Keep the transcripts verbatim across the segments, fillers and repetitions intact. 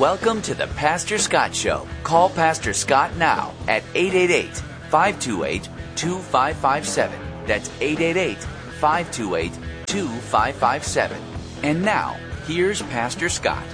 Welcome to the Pastor Scott Show. Call Pastor Scott now at eight eight eight, five two eight, two five five seven. That's eight eight eight, five two eight, two five five seven. And now, here's Pastor Scott.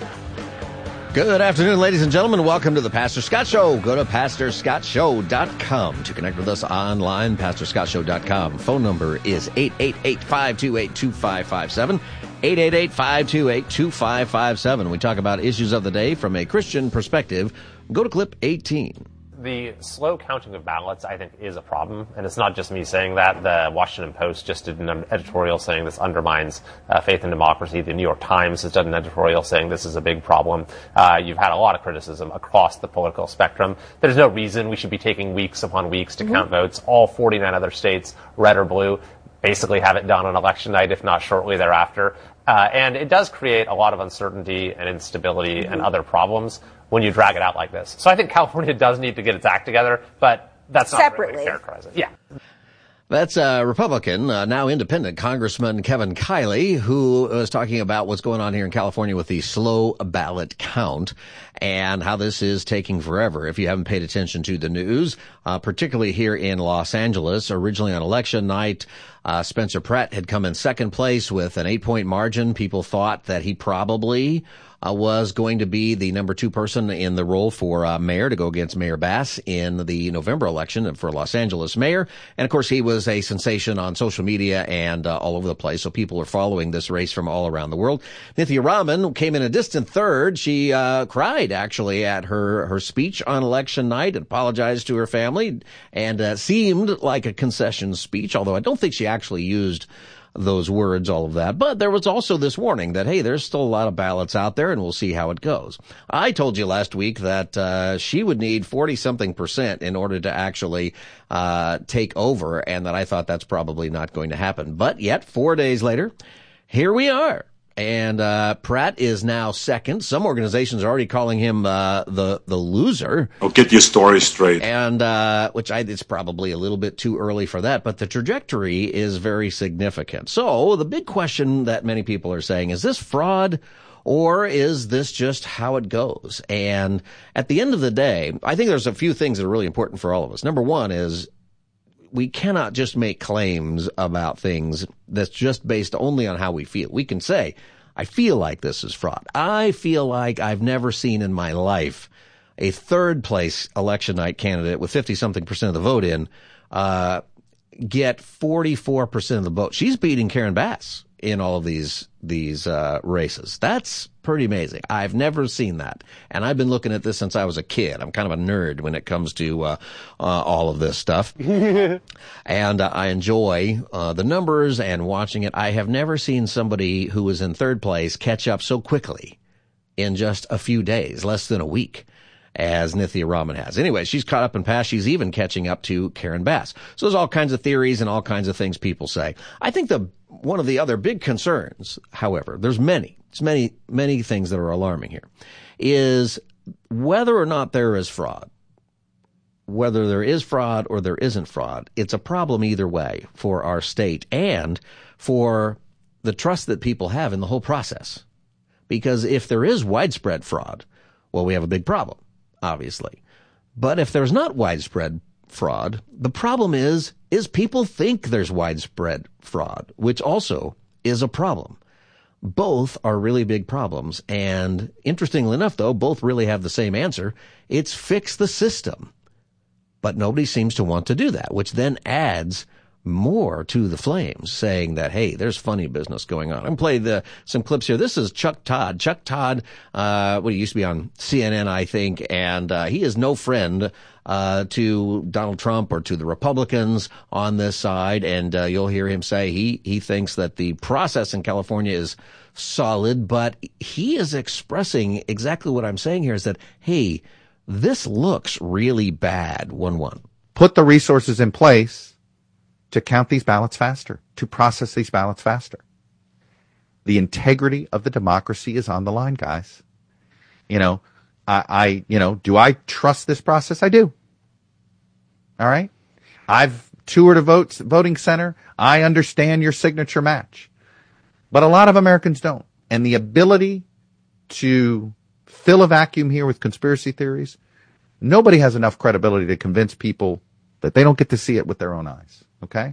Good afternoon, ladies and gentlemen. Welcome to the Pastor Scott Show. Go to pastor scott show dot com to connect with us online, pastor scott show dot com. Phone number is eight eight eight, five two eight, two five five seven. eight eight eight, five two eight, two five five seven. We talk about issues of the day from a Christian perspective. Go to clip eighteen. The slow counting of ballots, I think, is a problem. And it's not just me saying that. The Washington Post just did an editorial saying this undermines uh, faith in democracy. The New York Times has done an editorial saying this is a big problem. Uh, you've had a lot of criticism across the political spectrum. There's no reason we should be taking weeks upon weeks to mm-hmm. count votes. All forty-nine other states, red or blue, basically have it done on election night, if not shortly thereafter. Uh, and it does create a lot of uncertainty and instability mm-hmm. and other problems when you drag it out like this. So I think California does need to get its act together, but that's not Separately. the way to characterize it. Yeah. That's a Republican, uh, now independent Congressman Kevin Kiley, who was talking about what's going on here in California with the slow ballot count and how this is taking forever. If you haven't paid attention to the news, uh, particularly here in Los Angeles, originally on election night, uh, Spencer Pratt had come in second place with an eight-point margin. People thought that he probably Uh, was going to be the number two person in the role for uh, mayor to go against Mayor Bass in the November election for Los Angeles mayor. And, of course, he was a sensation on social media and uh, all over the place, so people are following this race from all around the world. Nithya Raman came in a distant third. She uh, cried, actually, at her, her speech on election night, apologized to her family, and uh, seemed like a concession speech, although I don't think she actually used those words, all of that. But there was also this warning that, hey, there's still a lot of ballots out there, and we'll see how it goes. I told you last week that uh she would need forty-something percent in order to actually uh take over, and that I thought that's probably not going to happen. But yet, four days later, here we are. And uh Pratt is now second. Some organizations are already calling him uh the the loser. Oh, get your story straight. And uh which I it's probably a little bit too early for that, but the trajectory is very significant. So the big question that many people are saying, is this fraud or is this just how it goes? And at the end of the day, I think there's a few things that are really important for all of us. Number one is we cannot just make claims about things that's just based only on how we feel. We can say, I feel like this is fraud. I feel like I've never seen in my life a third place election night candidate with fifty something percent of the vote in, uh, get forty-four percent of the vote. She's beating Karen Bass in all of these, these, uh, races. That's pretty amazing. I've never seen that. And I've been looking at this since I was a kid. I'm kind of a nerd when it comes to, uh, uh all of this stuff. And uh, I enjoy, uh, the numbers and watching it. I have never seen somebody who was in third place catch up so quickly in just a few days, less than a week, as Nithya Raman has. Anyway, she's caught up and passed. She's even catching up to Karen Bass. So there's all kinds of theories and all kinds of things people say. I think the one of the other big concerns, however, there's many, it's many, many things that are alarming here, is whether or not there is fraud. Whether there is fraud or there isn't fraud, it's a problem either way for our state and for the trust that people have in the whole process. Because if there is widespread fraud, well, we have a big problem, obviously. But if there's not widespread fraud, the problem is, is people think there's widespread fraud, which also is a problem. Both are really big problems. And interestingly enough, though, both really have the same answer. It's fix the system. But nobody seems to want to do that, which then adds more to the flames, saying that, hey, there's funny business going on. I'm going to play the, some clips here. This is Chuck Todd. Chuck Todd, uh, well, he used to be on C N N, I think, and uh, he is no friend uh to Donald Trump or to the Republicans on this side. And uh, you'll hear him say he, he thinks that the process in California is solid, but he is expressing exactly what I'm saying here is that, hey, this looks really bad, one one. Put the resources in place to count these ballots faster, to process these ballots faster. The integrity of the democracy is on the line, guys. You know, I, I you know, do I trust this process? I do. All right. I've toured a vote, voting center. I understand your signature match. But a lot of Americans don't. And the ability to fill a vacuum here with conspiracy theories, nobody has enough credibility to convince people that they don't get to see it with their own eyes. Okay?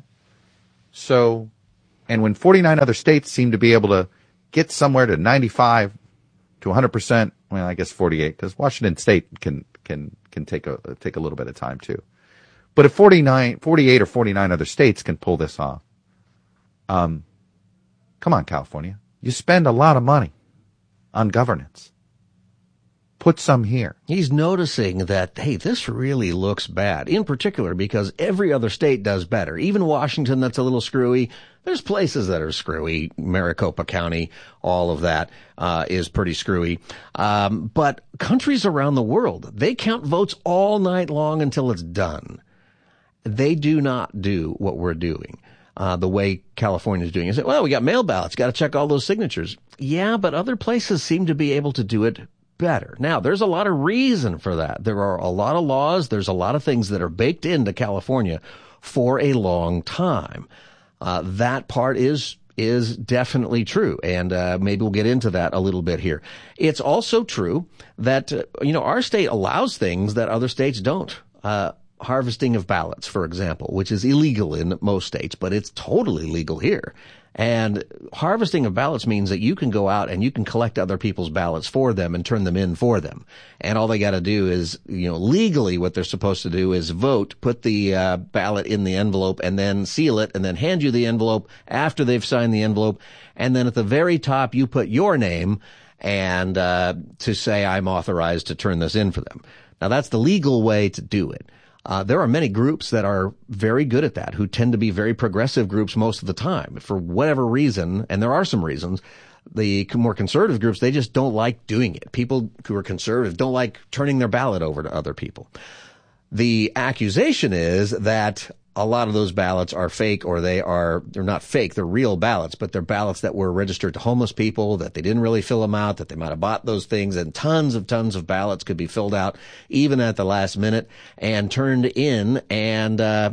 So, and when forty-nine other states seem to be able to get somewhere to ninety-five to one hundred percent, well, I guess forty-eight, because Washington State can can can take a take a little bit of time too. But if forty-nine, forty-eight or forty-nine other states can pull this off, um, come on, California. You spend a lot of money on governance. Put some here. He's noticing that, hey, this really looks bad, in particular because every other state does better. Even Washington, that's a little screwy. There's places that are screwy. Maricopa County, all of that uh, is pretty screwy. Um, but countries around the world, they count votes all night long until it's done. They do not do what we're doing. Uh, the way California is doing it. Well, we got mail ballots. Got to check all those signatures. Yeah, but other places seem to be able to do it better. Now, there's a lot of reason for that. There are a lot of laws. There's a lot of things that are baked into California for a long time. Uh, that part is is definitely true, and uh, maybe we'll get into that a little bit here. It's also true that, uh, you know, our state allows things that other states don't. Uh, harvesting of ballots, for example, which is illegal in most states, but it's totally legal here. And harvesting of ballots means that you can go out and you can collect other people's ballots for them and turn them in for them. And all they got to do is, you know, legally what they're supposed to do is vote, put the uh, ballot in the envelope and then seal it and then hand you the envelope after they've signed the envelope. And then at the very top, you put your name and uh, to say, I'm authorized to turn this in for them. Now, that's the legal way to do it. Uh, there are many groups that are very good at that, who tend to be very progressive groups most of the time. For whatever reason, and there are some reasons, the more conservative groups, they just don't like doing it. People who are conservative don't like turning their ballot over to other people. The accusation is that a lot of those ballots are fake, or they are, they're not fake, they're real ballots, but they're ballots that were registered to homeless people, that they didn't really fill them out, that they might have bought those things, and tons of tons of ballots could be filled out even at the last minute and turned in. And uh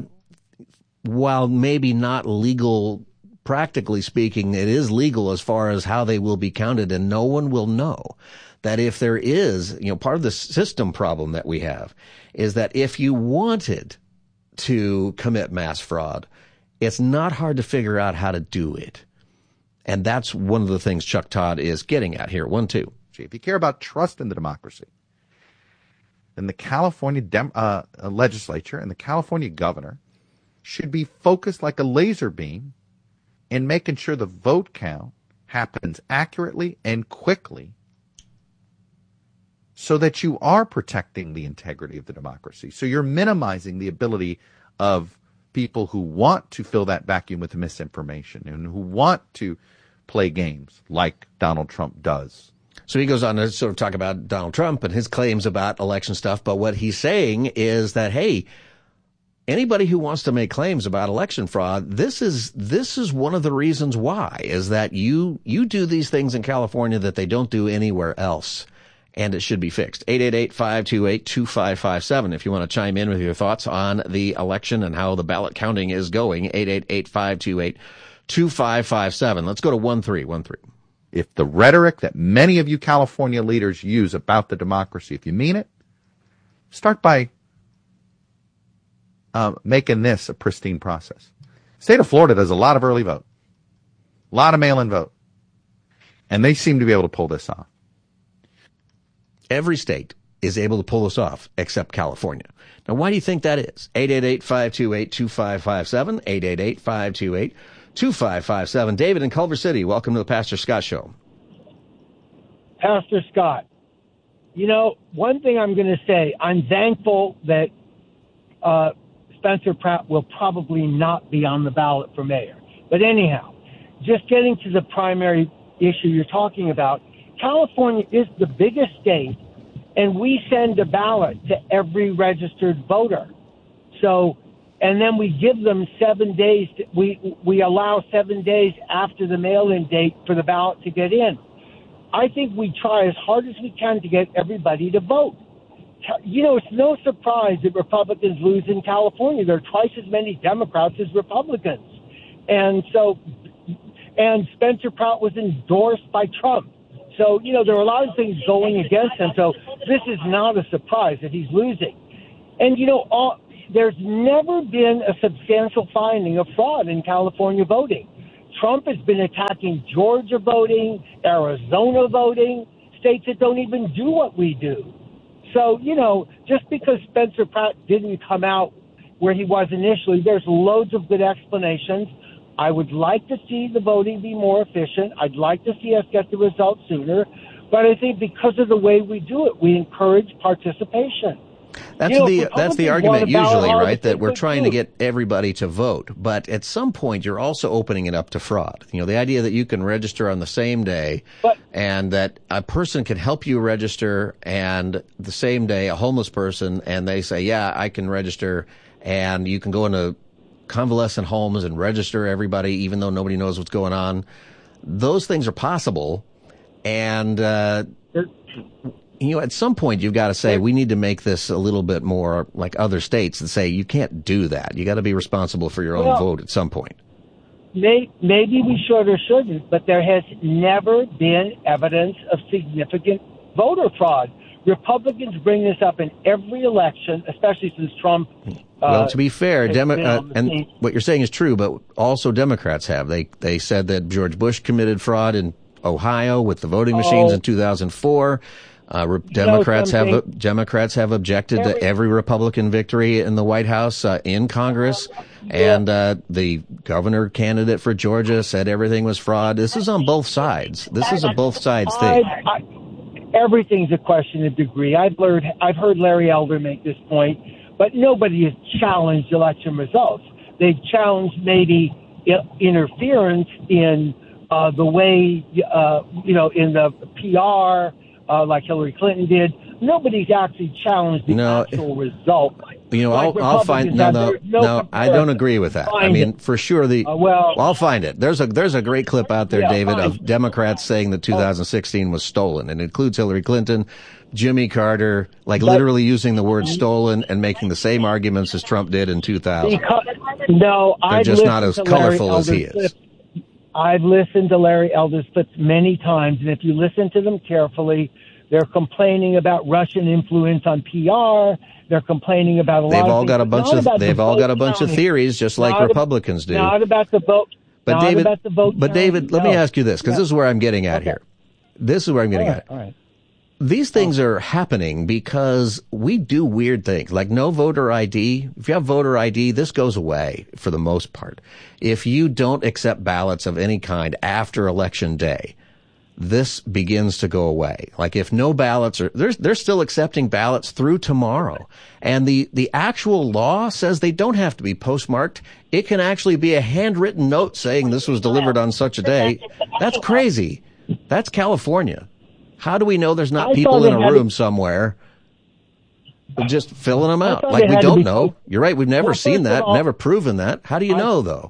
while maybe not legal, practically speaking, it is legal as far as how they will be counted, and no one will know that if there is, you know, part of the system problem that we have is that if you wanted to commit mass fraud, it's not hard to figure out how to do it. And that's one of the things Chuck Todd is getting at here. One, two. If you care about trust in the democracy, then the California Dem- uh, legislature and the California governor should be focused like a laser beam in making sure the vote count happens accurately and quickly, so that you are protecting the integrity of the democracy. So you're minimizing the ability of people who want to fill that vacuum with misinformation and who want to play games like Donald Trump does. So he goes on to sort of talk about Donald Trump and his claims about election stuff. But what he's saying is that, hey, anybody who wants to make claims about election fraud, this is this is one of the reasons why, is that you you do these things in California that they don't do anywhere else. And it should be fixed. eight eight eight, five two eight, two five five seven if you want to chime in with your thoughts on the election and how the ballot counting is going. eight eight eight, five two eight, two five five seven. Let's go to one three one three. If the rhetoric that many of you California leaders use about the democracy, if you mean it, start by uh, making this a pristine process. State of Florida does a lot of early vote, a lot of mail-in vote, and they seem to be able to pull this off. Every state is able to pull this off except California. Now, why do you think that is? eight eight eight, five two eight, two five five seven, eight eight eight, five two eight, two five five seven. David in Culver City, welcome to the Pastor Scott Show. Pastor Scott, you know, one thing I'm going to say, I'm thankful that uh, Spencer Pratt will probably not be on the ballot for mayor. But anyhow, just getting to the primary issue you're talking about, California is the biggest state, and we send a ballot to every registered voter. So, and then we give them seven days. To, we we allow seven days after the mail-in date for the ballot to get in. I think we try as hard as we can to get everybody to vote. You know, it's no surprise that Republicans lose in California. There are twice as many Democrats as Republicans. And so, and Spencer Pratt was endorsed by Trump. So, you know, there are a lot of things going against him. So this is not a surprise that he's losing. And, you know, all, there's never been a substantial finding of fraud in California voting. Trump has been attacking Georgia voting, Arizona voting, states that don't even do what we do. So, you know, just because Spencer Pratt didn't come out where he was initially, there's loads of good explanations. I would like to see the voting be more efficient. I'd like to see us get the results sooner. But I think because of the way we do it, we encourage participation. That's you know, the that's the argument usually, right? That we're trying too. to get everybody to vote, but at some point you're also opening it up to fraud. You know, the idea that you can register on the same day, but, and that a person can help you register, and the same day a homeless person, and they say, "Yeah, I can register," and you can go into convalescent homes and register everybody, even though nobody knows what's going on. Those things are possible, and. Uh, You know, at some point you've got to say we need to make this a little bit more like other states and say you can't do that. You got to be responsible for your own well, vote at some point. May, maybe we should or shouldn't, but there has never been evidence of significant voter fraud. Republicans bring this up in every election, especially since Trump. Uh, well, to be fair, Demo- uh, and scene. what you're saying is true, but also Democrats have. They they said that George Bush committed fraud in Ohio with the voting machines oh. in two thousand four. Uh, re- Democrats have uh, Democrats have objected every, to every Republican victory in the White House, uh, in Congress, and uh, the governor candidate for Georgia said everything was fraud. This is on both sides. This is a both sides thing. I, I, everything's a question of degree. I've heard I've heard Larry Elder make this point, but nobody has challenged election results. They've challenged maybe interference in uh, the way uh, you know in the P R. Uh, like Hillary Clinton did. Nobody's actually challenged the no, actual result. You know, like I'll, I'll find no, no, no, no. I don't agree with that. I mean, it. for sure, the uh, well, I'll find it. There's a there's a great clip out there, yeah, David, fine. of Democrats saying that two thousand sixteen was stolen, and it includes Hillary Clinton, Jimmy Carter, like but, literally using the word stolen and making the same arguments as Trump did in two thousand. Because, no, they're I've just not as colorful Larry as he Elder's is. Clips. I've listened to Larry Elder's clips many times, and if you listen to them carefully, they're complaining about Russian influence on P R. They're complaining about a they've lot all of got things, a bunch of they've all got a bunch counting. of theories, just like not Republicans about, do. Not about the vote. But not David, about the vote but David, let no. me ask you this, because yeah. this is where I'm getting at okay. here. This is where I'm getting all right, at. All right. These things are happening because we do weird things, like no voter I D. If you have voter I D, this goes away for the most part. If you don't accept ballots of any kind after Election Day, this begins to go away. Like if no ballots are, they're, they're still accepting ballots through tomorrow. And the, the actual law says they don't have to be postmarked. It can actually be a handwritten note saying this was delivered on such a day. That's crazy. That's California. How do we know there's not I people in a room to, somewhere just filling them out? I Like we don't be, know. You're right. We've never well, seen that, all, never proven that. How do you I, know though?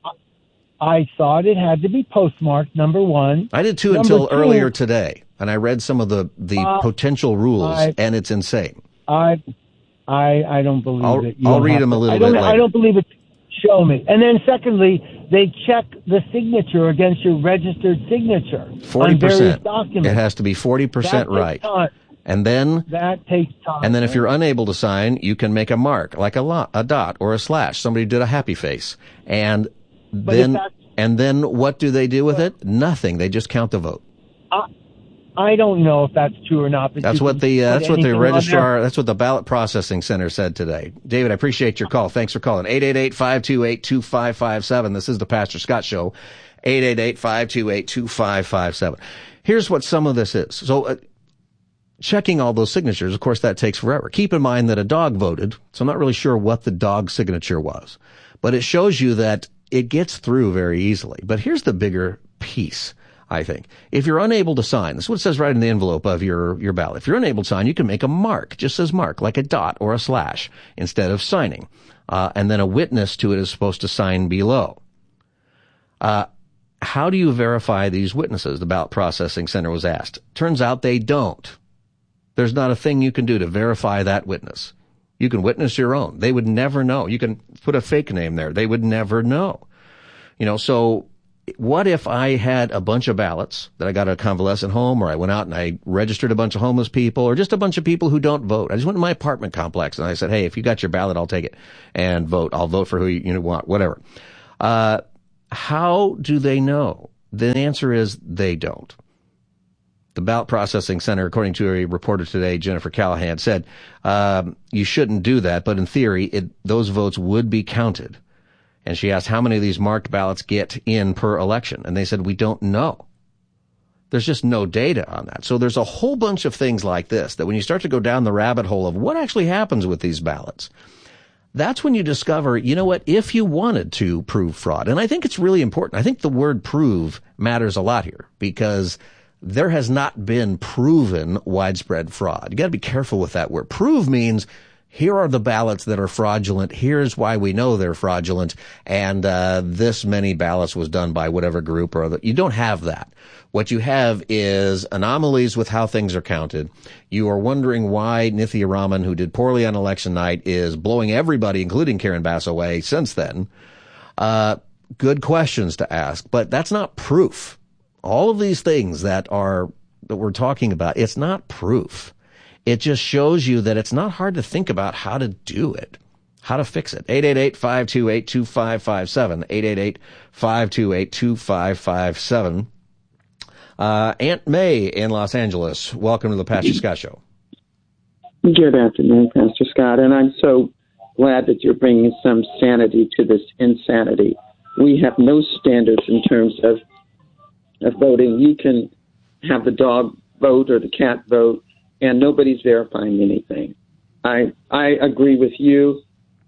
I thought it had to be postmarked, number one. I did too number until two, earlier today. And I read some of the, the uh, potential rules I, and it's insane. I, I, I don't believe I'll, it. You I'll read them to, a little I bit later. I don't believe it. Show me. And then secondly, they check the signature against your registered signature. forty percent. On documents. It has to be forty percent that right. Time. And then, that takes time. and then if you're unable to sign, you can make a mark, like a, lot, a dot or a slash. Somebody did a happy face. And but then, and then what do they do with it? Nothing. They just count the vote. I, I don't know if that's true or not. But that's what the uh, that's what the registrar, that's what the ballot processing center said today. David, I appreciate your call. Thanks for calling. eight eight eight, five two eight, two five five seven. This is the Pastor Scott Show. eight eight eight, five two eight, two five five seven. Here's what some of this is. So, uh, checking all those signatures, of course, that takes forever. Keep in mind that a dog voted, so I'm not really sure what the dog signature was. But it shows you that it gets through very easily. But here's the bigger piece, I think. If you're unable to sign, this is what it says right in the envelope of your, your ballot. If you're unable to sign, you can make a mark, just says mark, like a dot or a slash, instead of signing. Uh, and then a witness to it is supposed to sign below. Uh, how do you verify these witnesses? The ballot processing center was asked. Turns out they don't. There's not a thing you can do to verify that witness. You can witness your own. They would never know. You can put a fake name there. They would never know. You know, so what if I had a bunch of ballots that I got at a convalescent home, or I went out and I registered a bunch of homeless people, or just a bunch of people who don't vote? I just went to my apartment complex and I said, hey, if you got your ballot, I'll take it and vote. I'll vote for who you, you know, want, whatever. Uh, how do they know? The answer is they don't. The Ballot Processing Center, according to a reporter today, Jennifer Callahan, said um, you shouldn't do that, but in theory, it, those votes would be counted. And she asked how many of these marked ballots get in per election. And they said, we don't know. There's just no data on that. So there's a whole bunch of things like this that when you start to go down the rabbit hole of what actually happens with these ballots, that's when you discover, you know what, if you wanted to prove fraud, and I think it's really important. I think the word prove matters a lot here because there has not been proven widespread fraud. You got to be careful with that word. Prove means here are the ballots that are fraudulent. Here's why we know they're fraudulent. And uh this many ballots was done by whatever group or other. You don't have that. What you have is anomalies with how things are counted. You are wondering why Nithya Raman, who did poorly on election night, is blowing everybody, including Karen Bass, away since then. Uh good questions to ask, but that's not proof. All of these things that are that we're talking about, it's not proof. It just shows you that it's not hard to think about how to do it, how to fix it. eight eight eight, five two eight, two five five seven, eight eight eight, five two eight, two five five seven. Uh, Aunt May in Los Angeles, welcome to the Pastor Scott Show. Good afternoon, Pastor Scott, and I'm so glad that you're bringing some sanity to this insanity. We have no standards in terms of, of voting. You can have the dog vote or the cat vote, and nobody's verifying anything. I I agree with you.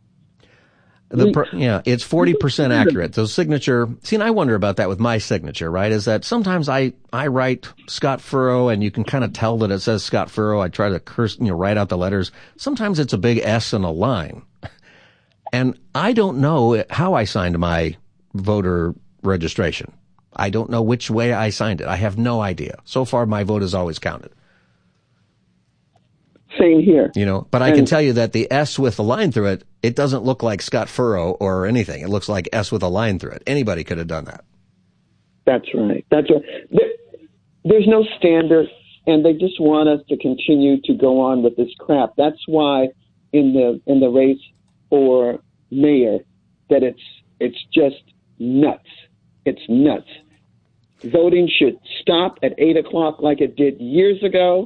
The per, yeah, it's forty percent accurate. So signature, see, and I wonder about that with my signature, right? Is that sometimes I, I write Scott Furrow and you can kind of tell that it says Scott Furrow. I try to curse, you know, write out the letters. Sometimes it's a big S in a line. And I don't know how I signed my voter registration. I don't know which way I signed it. I have no idea. So far, my vote is always counted. Same here. You know, but I and, can tell you that the S with the line through it, it doesn't look like Scott Furrow or anything. It looks like S with a line through it. Anybody could have done that. That's right. That's right. There, there's no standard, and they just want us to continue to go on with this crap. That's why in the in the race for mayor, that it's it's just nuts. It's nuts. Voting should stop at eight o'clock like it did years ago.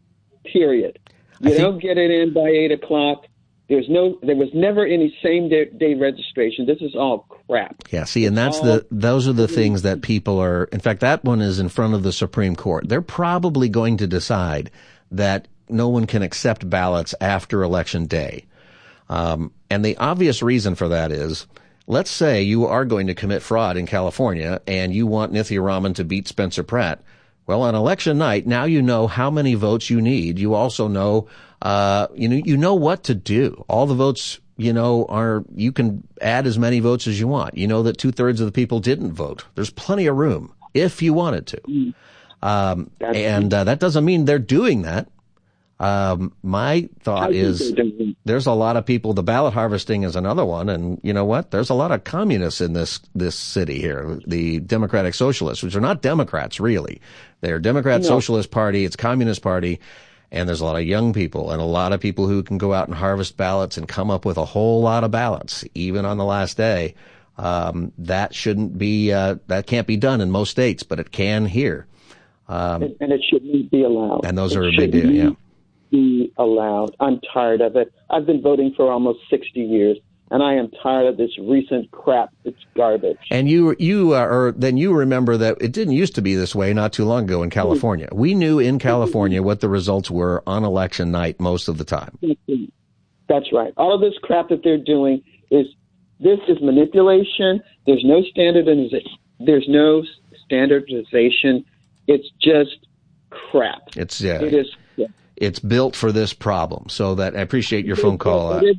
Period. You think, don't get it in by eight o'clock. There's no, there was never any same day, day registration. This is all crap. Yeah. See, and that's the, those are the things that people are, in fact, that one is in front of the Supreme Court. They're probably going to decide that no one can accept ballots after election day. Um, and the obvious reason for that is, let's say you are going to commit fraud in California and you want Nithya Raman to beat Spencer Pratt. Well, on election night, now you know how many votes you need. You also know, uh, you know, you know what to do. All the votes, you know, are, you can add as many votes as you want. You know that two thirds of the people didn't vote. There's plenty of room if you wanted to. Um, and, uh, that doesn't mean they're doing that. Um, my thought is there's a lot of people, the ballot harvesting is another one. And you know what? There's a lot of communists in this, this city here, the Democratic Socialists, which are not Democrats really. They're Democrat no. Socialist Party. It's Communist Party. And there's a lot of young people and a lot of people who can go out and harvest ballots and come up with a whole lot of ballots, even on the last day. Um, that shouldn't be, uh, that can't be done in most states, but it can here. Um, and, and it shouldn't be allowed. And those it are a big deal, yeah. Be allowed. I'm tired of it. I've been voting for almost sixty years, and I am tired of this recent crap. It's garbage. And you, you are, then you remember that it didn't used to be this way not too long ago in California. We knew in California what the results were on election night most of the time. That's right. All of this crap that they're doing is, this is manipulation. There's no standardization. There's no standardization. It's just crap. It's, yeah. It is. Yeah. It's built for this problem. So that I appreciate your phone call. Uh,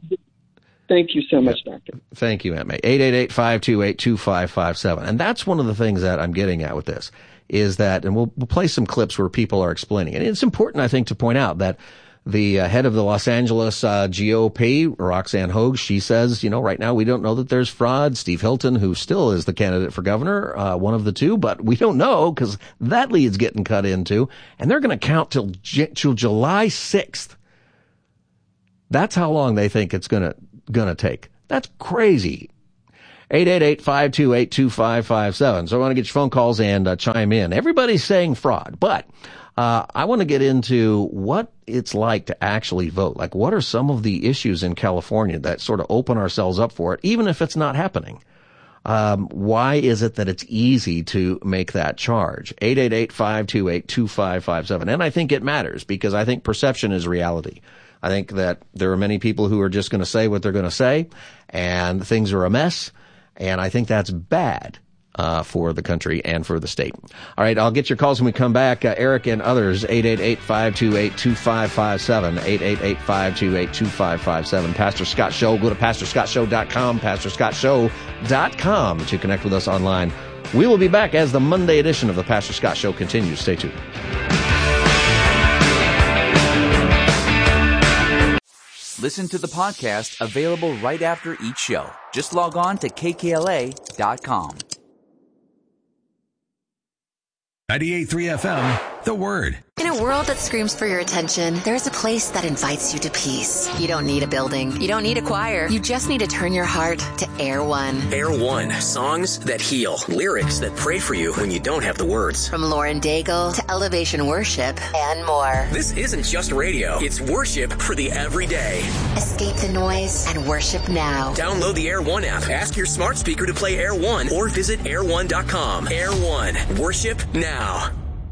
Thank you so much, Doctor. Thank you, Aunt May. eight eight eight, five two eight, two five five seven. And that's one of the things that I'm getting at with this is that, and we'll, we'll play some clips where people are explaining it. And it's important, I think, to point out that The uh, head of the Los Angeles uh, G O P, Roxanne Hogue, she says, you know, right now we don't know that there's fraud. Steve Hilton, who still is the candidate for governor, uh, one of the two, but we don't know because that lead's getting cut into, and they're going to count till, till July sixth. That's how long they think it's going to going to take. That's crazy. eight eight eight, five two eight, two five five seven. So I want to get your phone calls and uh, chime in. Everybody's saying fraud, but uh I want to get into what it's like to actually vote. Like, what are some of the issues in California that sort of open ourselves up for it, even if it's not happening? Um, why is it that it's easy to make that charge? eight eight eight, five two eight, two five five seven. And I think it matters because I think perception is reality. I think that there are many people who are just going to say what they're going to say, and things are a mess. And I think that's bad uh for the country and for the state. All right, I'll get your calls when we come back. Uh, Eric and others, eight eight eight, five two eight, two five five seven, eight eight eight, five two eight, two five five seven. Pastor Scott Show. Go to pastor scott show dot com, pastor scott show dot com to connect with us online. We will be back as the Monday edition of the Pastor Scott Show continues. Stay tuned. Listen to the podcast available right after each show. Just log on to K K L A dot com. ninety-eight point three F M, The Word. In a world that screams for your attention, there's a place that invites you to peace. You don't need a building. You don't need a choir. You just need to turn your heart to Air One. Air One. Songs that heal. Lyrics that pray for you when you don't have the words. From Lauren Daigle to Elevation Worship and more. This isn't just radio. It's worship for the everyday. Escape the noise and worship now. Download the Air One app. Ask your smart speaker to play Air One or visit air one dot com. Air One. Worship now.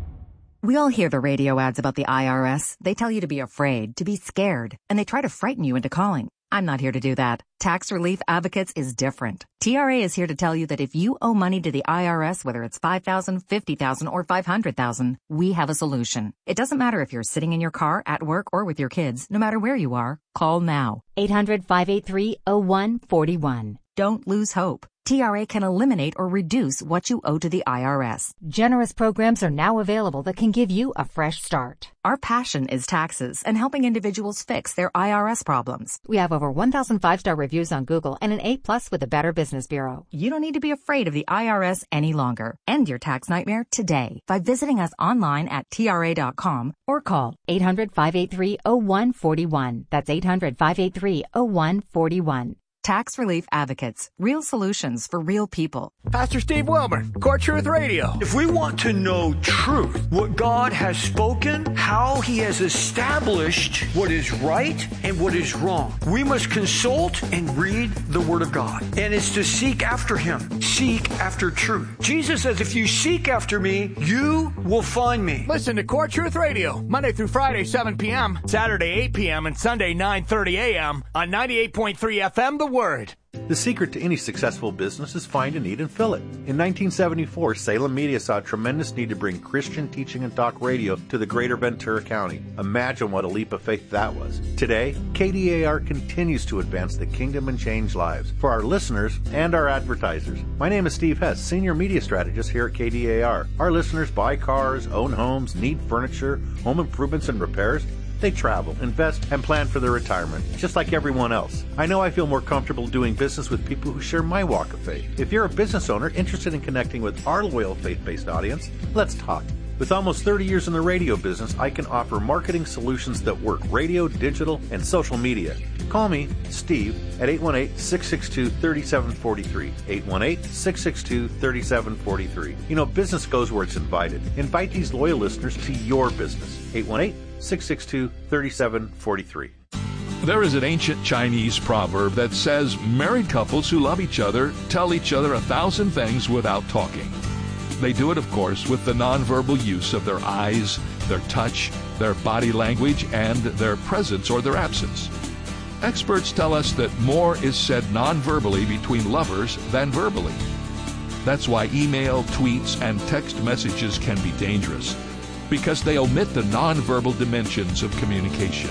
We all hear the radio ads about the I R S. They tell you to be afraid, to be scared, and they try to frighten you into calling. I'm not here to do that. Tax Relief Advocates is different. T R A is here to tell you that if you owe money to the I R S, whether it's five thousand dollars, fifty thousand dollars, or five hundred thousand dollars, we have a solution. It doesn't matter if you're sitting in your car, at work, or with your kids. No matter where you are, call now. eight hundred, five eight three, oh one four one. Don't lose hope. T R A can eliminate or reduce what you owe to the I R S. Generous programs are now available that can give you a fresh start. Our passion is taxes and helping individuals fix their I R S problems. We have over one thousand five-star reviews on Google and an A plus with the Better Business Bureau. You don't need to be afraid of the I R S any longer. End your tax nightmare today by visiting us online at T R A dot com or call eight hundred, five eight three, oh one four one. That's eight hundred, five eight three, oh one four one. Tax Relief Advocates. Real solutions for real people. Pastor Steve Wilmer, Core Truth Radio. If we want to know truth, what God has spoken, how He has established what is right and what is wrong, we must consult and read the Word of God. And it's to seek after Him. Seek after truth. Jesus says, if you seek after me, you will find me. Listen to Core Truth Radio, Monday through Friday, seven p.m., Saturday, eight p.m., and Sunday, nine thirty a.m. on ninety-eight point three F M, The Word. The secret to any successful business is find a need and fill it. In nineteen seventy-four, Salem Media saw a tremendous need to bring Christian teaching and talk radio to the greater Ventura County. Imagine what a leap of faith that was. Today, K D A R continues to advance the kingdom and change lives for our listeners and our advertisers. My name is Steve Hess, Senior Media Strategist here at K D A R. Our listeners buy cars, own homes, need furniture, home improvements and repairs. They travel, invest, and plan for their retirement, just like everyone else. I know I feel more comfortable doing business with people who share my walk of faith. If you're a business owner interested in connecting with our loyal faith-based audience, let's talk. With almost thirty years in the radio business, I can offer marketing solutions that work radio, digital, and social media. Call me, Steve, at eight one eight, six six two, three seven four three, eight one eight, six six two, three seven four three. You know, business goes where it's invited. Invite these loyal listeners to your business. eight one eight, six six two, three seven four three. There is an ancient Chinese proverb that says married couples who love each other tell each other a thousand things without talking. They do it, of course, with the nonverbal use of their eyes, their touch, their body language, and their presence or their absence. Experts tell us that more is said nonverbally between lovers than verbally. That's why email, tweets, and text messages can be dangerous, because they omit the nonverbal dimensions of communication.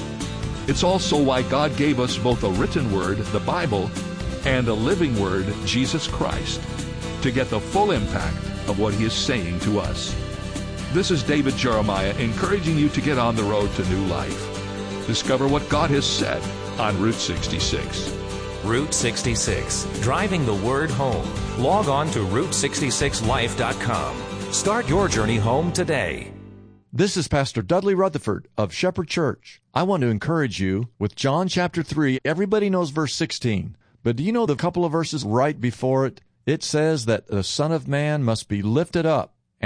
It's also why God gave us both a written word, the Bible, and a living word, Jesus Christ, to get the full impact of what He is saying to us. This is David Jeremiah encouraging you to get on the road to new life. Discover what God has said on Route sixty-six. Route sixty-six, driving the word home. Log on to route sixty-six life dot com. Start your journey home today. This is Pastor Dudley Rutherford of Shepherd Church. I want to encourage you with John chapter three. Everybody knows verse sixteen, but do you know the couple of verses right before it? It says that the Son of Man must be lifted up